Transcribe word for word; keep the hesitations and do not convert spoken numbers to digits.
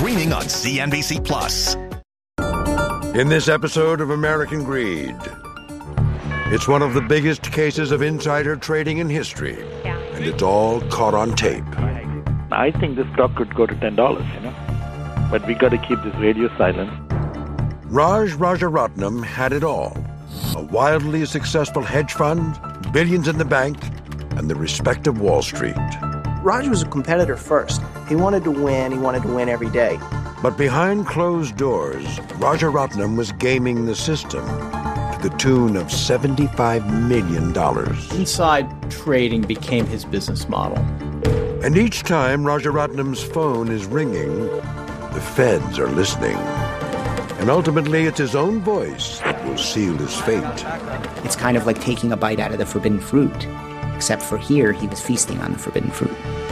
streaming on C N B C Plus. In this episode of American Greed, it's one of the biggest cases of insider trading in history, and it's all caught on tape. I think this stock could go to ten dollars, you know, but we got to keep this radio silent. Raj Rajaratnam had it all. A wildly successful hedge fund, billions in the bank, and the respect of Wall Street. Raj was a competitor first. He wanted to win. He wanted to win every day. But behind closed doors, Rajaratnam was gaming the system to the tune of seventy-five million dollars. Inside trading became his business model. And each time Rajaratnam's phone is ringing, the feds are listening. And ultimately, it's his own voice that will seal his fate. It's kind of like taking a bite out of the forbidden fruit. Except for here, he was feasting on the forbidden fruit.